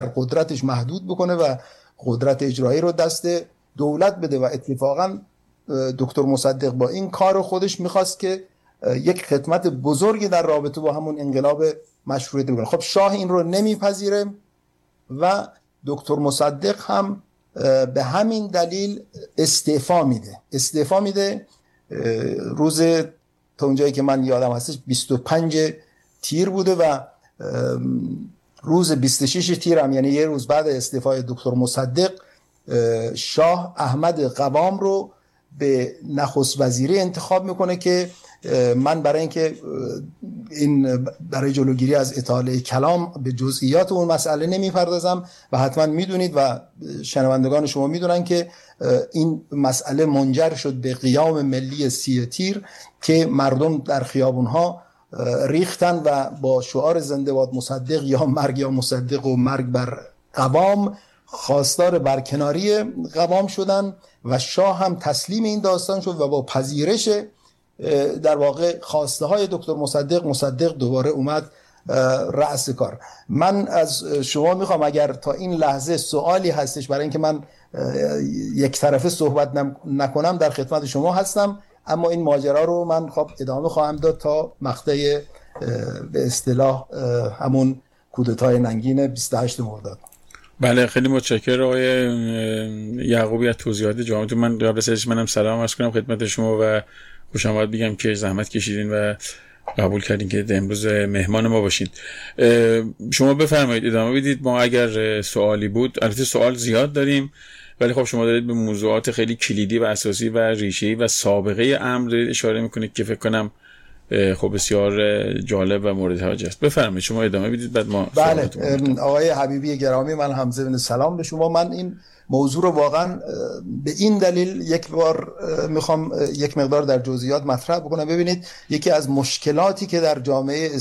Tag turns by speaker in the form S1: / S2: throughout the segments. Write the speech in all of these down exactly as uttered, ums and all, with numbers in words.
S1: قدرتش محدود بکنه و قدرت اجرایی رو دست دولت بده و اتفاقا دکتر مصدق با این کار خودش میخواست که یک خدمت بزرگی در رابطه با همون انقلاب مشروطه بکنه. خب شاه این رو نمیپذیره و دکتر مصدق هم به همین دلیل استعفا میده استعفا میده روز تا اونجایی که من یادم هستش بیست و پنج تیر بوده و روز بیست و شش تیر هم یعنی یه روز بعد استعفای دکتر مصدق شاه احمد قوام رو به نخست وزیری انتخاب میکنه که من برای اینکه این برای جلوگیری از اطاله کلام به جزئیات اون مسئله نمیپردازم و حتما میدونید و شنوندگان شما میدونن که این مسئله منجر شد به قیام ملی سی تیر که مردم در خیابونها ریختن و با شعار زنده باد مصدق یا مرگ یا مصدق و مرگ بر قوام خواستار برکناری قوام شدن و شاه هم تسلیم این داستان شد و با پذیرش در واقع خواسته های دکتر مصدق مصدق دوباره اومد رأس کار. من از شما میخوام اگر تا این لحظه سوالی هستش برای اینکه من یک طرفه صحبت نکنم در خدمت شما هستم، اما این ماجرا رو من خب ادامه خواهم داد تا مقطع به اصطلاح همون کودتای ننگین بیست و هشتم مرداد.
S2: بله خیلی متشکرم آقای یعقوبی از توضیحات جامعتون. من قبل از اینکه منم سلام عرض کنم خدمت شما و خوش آمد بگم که زحمت کشیدین و قبول کردین که امروز مهمان ما باشین. شما بفرمایید ادامه بدید. ما اگر سوالی بود، البته سوال زیاد داریم ولی خب شما دارید به موضوعات خیلی کلیدی و اساسی و ریشه‌ای و سابقه امر دارید اشاره میکنید که فکر کنم خب بسیار جالب و مورد توجه است. بفرمایید شما ادامه بدید بعد ما.
S1: بله آقای حبیبی گرامی، من هم ضمن سلام به شما. من این موضوع رو واقعا به این دلیل یک بار میخوام یک مقدار در جزئیات مطرح بکنم. ببینید یکی از مشکلاتی که در جامعه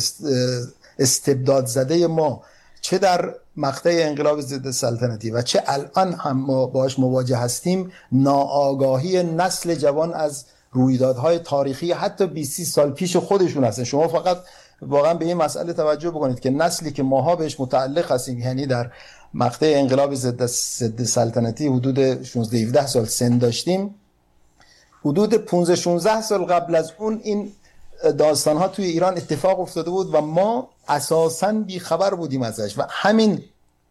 S1: استبداد زده ما چه در مقطع انقلاب ضد سلطنتی و چه الان هم ما باهاش مواجه هستیم، ناآگاهی نسل جوان از رویدادهای تاریخی حتی بیست سال پیش خودشون هستن. شما فقط واقعا به این مسئله توجه بکنید که نسلی که ماها بهش متعلق هستیم، یعنی در مقطع انقلاب ضد سلطنتی حدود شانزده هفده سال سن داشتیم، حدود پانزده شانزده سال قبل از اون این داستان ها توی ایران اتفاق افتاده بود و ما اساساً بی خبر بودیم ازش و همین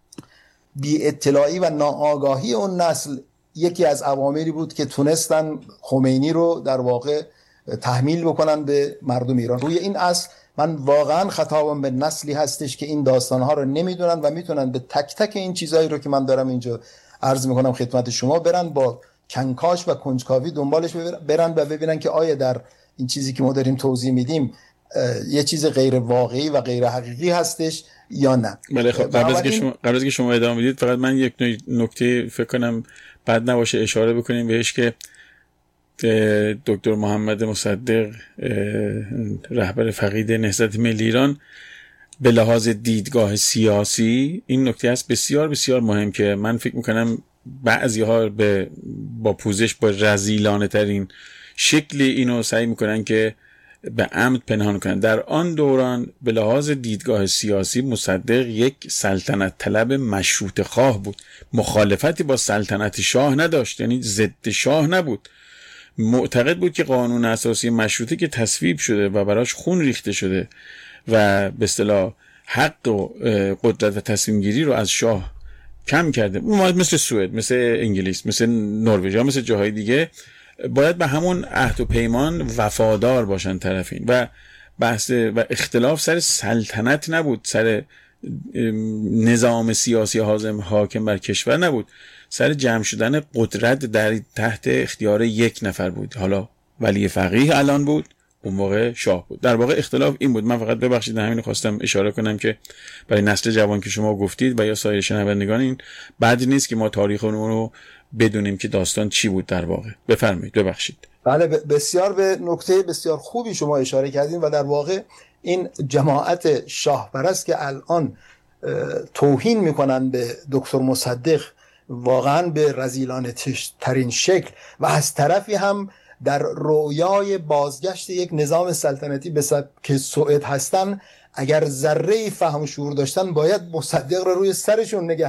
S1: بی اطلاعی و ناآگاهی اون نسل یکی از عواملی بود که تونستن خمینی رو در واقع تحمیل بکنن به مردم ایران. روی این اصل من واقعا خطابم به نسلی هستش که این داستانها رو نمیدونن و میتونن به تک تک این چیزایی رو که من دارم اینجا عرض میکنم خدمت شما برن با کنکاش و کنجکاوی دنبالش برن و ببینن که آیا در این چیزی که ما داریم توضیح میدیم یه چیز غیر واقعی و غیر حقیقی هستش یا نه.
S2: بله خب قبل از که شما قبل از که شما ادامه بدید فقط من یک نکته فکر کنم بد نباشه اشاره بکنیم بهش که دکتر محمد مصدق رهبر فقید نهضت ملی ایران به لحاظ دیدگاه سیاسی این نکته است بسیار بسیار مهم که من فکر میکنم بعضی ها به با پوزش با رذیلانه ترین شکل اینو سعی میکنن که به عمد پنهان کنن. در آن دوران به لحاظ دیدگاه سیاسی مصدق یک سلطنت طلب مشروط خواه بود، مخالفتی با سلطنت شاه نداشت، یعنی ضد شاه نبود، معتقد بود که قانون اساسی مشروطه که تصویب شده و براش خون ریخته شده و به اصطلاح حق و قدرت و تصمیم گیری رو از شاه کم کرده، مثل سوئد، مثل انگلیس، مثل نروژ، مثل جاهای دیگه باید به همون عهد و پیمان وفادار باشن طرفین و بحث و اختلاف سر سلطنت نبود، سر نظام سیاسی حاکم حاکم بر کشور نبود، سر جمع شدن قدرت در تحت اختیار یک نفر بود. حالا ولی فقیه الان بود، اون موقع شاه بود. در واقع اختلاف این بود. من فقط ببخشید همین خواستم اشاره کنم که برای نسل جوان که شما گفتید و یا سایر شنوندگان این بد نیست که ما تاریخ اون رو بدونیم که داستان چی بود در واقع. بفرمایید. ببخشید.
S1: بله بسیار به نکته بسیار خوبی شما اشاره کردین و در واقع این جماعت شاه پرست که الان توهین میکنن به دکتر مصدق واقعا به رذیلانه ترین شکل و از طرفی هم در رویای بازگشت یک نظام سلطنتی به سبک سوئد هستن، اگر ذره فهم و شعور داشتن باید مصدق رو روی سرشون نگه